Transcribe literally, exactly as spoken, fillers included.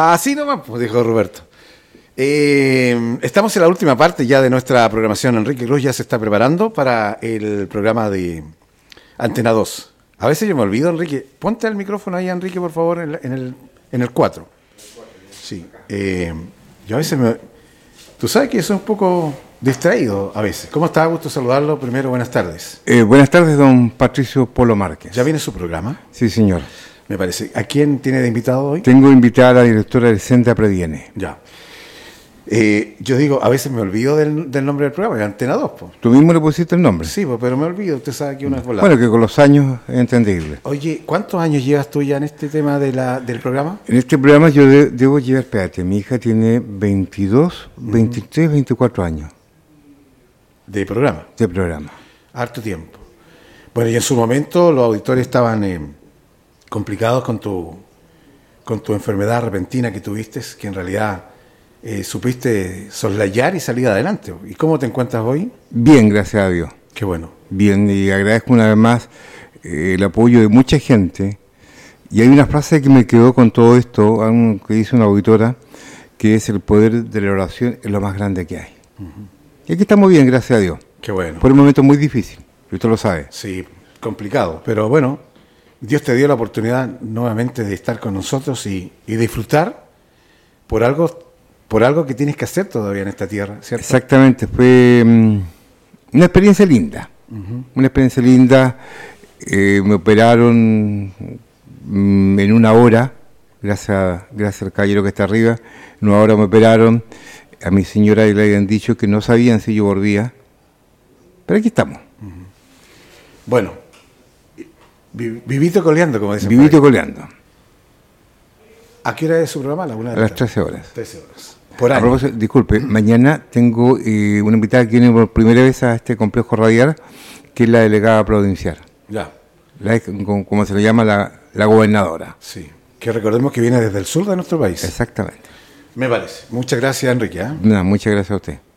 Así nomás, pues, dijo Roberto. Eh, estamos en la última parte ya de nuestra programación. Enrique Cruz ya se está preparando para el programa de Antena dos. A veces yo me olvido, Enrique. Ponte el micrófono ahí, Enrique, por favor, en, la, en el en el cuatro. Sí. Eh, yo a veces me... Tú sabes que soy un poco distraído a veces. ¿Cómo está? Gusto saludarlo. Primero, buenas tardes. Eh, buenas tardes, don Patricio Polo Márquez. ¿Ya viene su programa? Sí, señor. Me parece. ¿A quién tiene de invitado hoy? Tengo invitada a la directora del Senda Previene. Ya. Eh, yo digo, a veces me olvido del, del nombre del programa, es Antena dos. Po. ¿Tú mismo le pusiste el nombre? Sí, po, pero me olvido, usted sabe que uno es volado. Bueno, que con los años es entendible. Oye, ¿cuántos años llevas tú ya en este tema de la, del programa? En este programa yo de, debo llevar, espérate, mi hija tiene veintidós, veintitrés, uh-huh. veinticuatro años. ¿De programa? De programa. Harto tiempo. Bueno, y en su momento los auditores estaban eh, complicados con tu, con tu enfermedad repentina que tuviste, que en realidad... Eh, supiste soslayar y salir adelante. ¿Y cómo te encuentras hoy? Bien, gracias a Dios. Qué bueno. Bien, y agradezco una vez más eh, el apoyo de mucha gente. Y hay una frase que me quedó con todo esto, que dice una auditora, que es: el poder de la oración es lo más grande que hay. Uh-huh. Y aquí estamos bien, gracias a Dios. Qué bueno. Por un momento muy difícil, usted lo sabe. Sí, complicado, pero bueno, Dios te dio la oportunidad nuevamente de estar con nosotros y, y disfrutar por algo por algo que tienes que hacer todavía en esta tierra, ¿cierto? Exactamente, fue um, una experiencia linda, uh-huh. una experiencia linda, eh, me operaron um, en una hora, gracias, gracias al caballero que está arriba, en una hora me operaron, a mi señora le habían dicho que no sabían si yo volvía, pero aquí estamos. Uh-huh. Bueno, vi, vivito coleando, como dicen. Vivito coleando. ¿A qué hora es su programa? ¿La una de la a las trece horas. trece horas. Por a propósito, disculpe, mañana tengo eh, una invitada que viene por primera vez a este complejo radial, que es la delegada provincial. Ya. La, como, como se le llama, la, la gobernadora. Sí, que recordemos que viene desde el sur de nuestro país. Exactamente. Me parece. Muchas gracias, Enrique. ¿eh? No, muchas gracias a usted.